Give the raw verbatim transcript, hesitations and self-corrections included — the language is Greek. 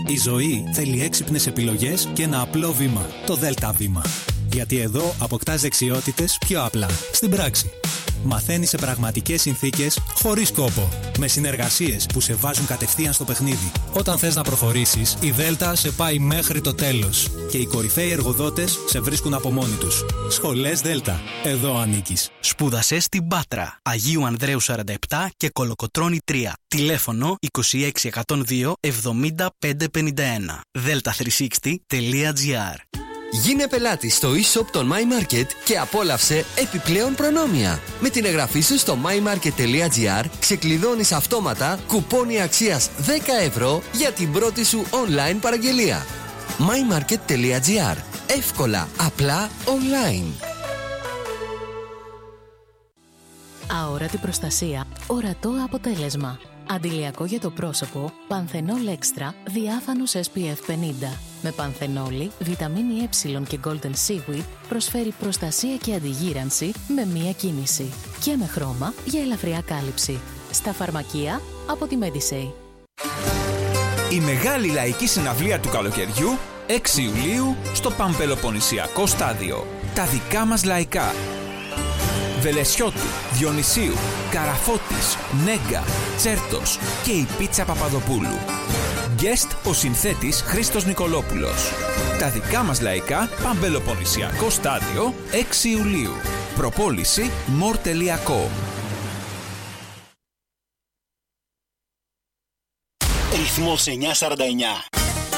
Η ζωή θέλει έξυπνες επιλογές και ένα απλό βήμα. Το Δέλτα Βήμα. Γιατί εδώ αποκτάς δεξιότητες πιο απλά, στην πράξη. Μαθαίνεις σε πραγματικές συνθήκες, χωρίς κόπο. Με συνεργασίες που σε βάζουν κατευθείαν στο παιχνίδι. Όταν θες να προχωρήσεις, η Δέλτα σε πάει μέχρι το τέλος. Και οι κορυφαίοι εργοδότες σε βρίσκουν από μόνοι τους. Σχολές Δέλτα. Εδώ ανήκεις. Σπούδασε στην Πάτρα, Αγίου Ανδρέου σαράντα επτά και Κολοκοτρώνη τρία. Τηλέφωνο είκοσι έξι εκατόν δύο εβδομήντα πέντε πενήντα ένα. δέλτα τριακόσια εξήντα τελεία τζι άρ. Γίνε πελάτης στο e-shop των MyMarket και απόλαυσε επιπλέον προνόμια. Με την εγγραφή σου στο mymarket τελεία τζι άρ ξεκλειδώνεις αυτόματα κουπόνι αξίας δέκα ευρώ για την πρώτη σου online παραγγελία. mymarket τελεία τζι άρ. Εύκολα, απλά, online. Αόρατη προστασία, ορατό αποτέλεσμα. Αντιλιακό για το πρόσωπο, Πανθενόλ Extra, διάφανος ες πι εφ πενήντα. Με πανθενόλη, βιταμίνη Ε και Golden Seaweed προσφέρει προστασία και αντιγύρανση με μία κίνηση. Και με χρώμα για ελαφριά κάλυψη. Στα φαρμακεία από τη Medisay. Η μεγάλη λαϊκή συναυλία του καλοκαιριού, έξι Ιουλίου, στο Παμπελοποννησιακό Στάδιο. Τα δικά μας λαϊκά. Βελεσιώτου, Διονυσίου, Καραφώτης, Νέγκα, Τσέρτος και η Πίτσα Παπαδοπούλου. Guest ο συνθέτης Χρήστος Νικολόπουλος. Τα δικά μας λαϊκά, Παμπελοποννησιακό Στάδιο, έξι Ιουλίου. Προπόληση more τελεία com. Ρυθμός εννιακόσια σαράντα εννιά.